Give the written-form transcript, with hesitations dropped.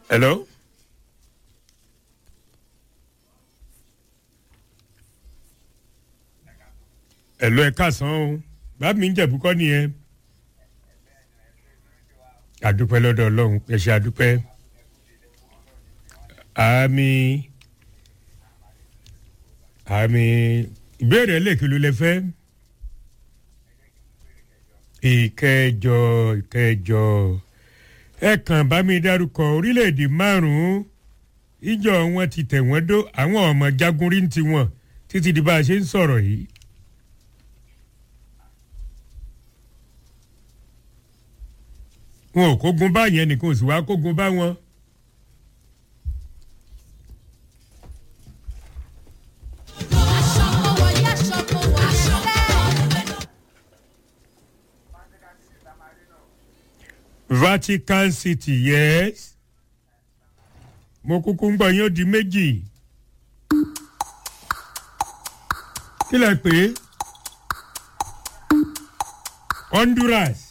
Hello? Hello, ẹ káàsán o. Bàbá mi ń jẹ̀bú kọ́ nìyẹn. Àdúpẹ́ lọ́dọ̀ Ọlọ́run, ẹ ṣe àdúpẹ́. Àmín. Àmín. Ìbéèrè lèkìlú lẹ fẹ́. Ìkẹjọ. Ẹ kàn bá mi dárúkọ orílẹ̀-èdè 5 ìjọ wọn ti tẹ̀ wọ́n dó àwọn ọmọ jagun rí ti wọn títí di bá a ṣe ń sọ̀rọ̀ yìí. Wọn ò kógun bá yẹn nìkan ò sì wá kógun bá wọn. Vatican City, yes. Mo kúkú ń gbọ́ yín ó di méjì. Kí lẹ pè é? Honduras.